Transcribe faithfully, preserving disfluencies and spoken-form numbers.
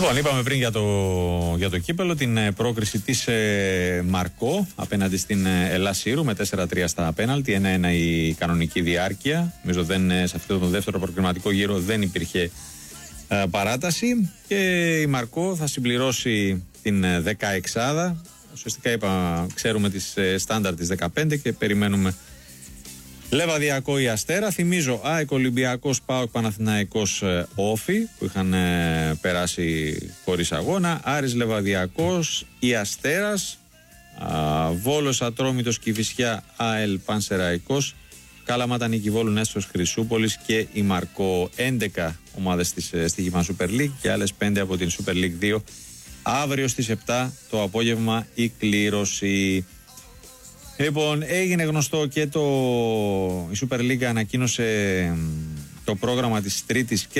Λοιπόν, είπαμε πριν για το, για το κύπελο την πρόκριση της ε, Μαρκό απέναντι στην ε, Ελλάς Σύρου με τέσσερα τρία στα πέναλτι, ένα ένα η κανονική διάρκεια. Νομίζω δεν, σε αυτό το δεύτερο προκριματικό γύρο δεν υπήρχε ε, παράταση και η Μαρκό θα συμπληρώσει την ε, δεκαεξάδα. Ουσιαστικά είπα, ξέρουμε τις ε, στάνταρ της δεκαπέντε και περιμένουμε Λεβαδιακό ή Αστέρα. Θυμίζω ΑΕΚ, Ολυμπιακός, ΠΑΟΚ, Παναθηναϊκός, ε, Όφι που είχαν ε, περάσει χωρίς αγώνα. Άρης, Λεβαδιακός ή Αστέρας, α, Βόλος, Ατρόμητος, Κηφισιά, ΑΕΛ, Πανσεραϊκός, Κάλαματα, Νίκη Βόλου, Νέστος, Χρυσούπολης και η Μαρκό. έντεκα ομάδες της ε, στοίχημα Super League και άλλες πέντε από την Super League δύο. Αύριο στις επτά το απόγευμα η κλήρωση. Λοιπόν, έγινε γνωστό και το η Super League ανακοίνωσε το πρόγραμμα της τρίτης και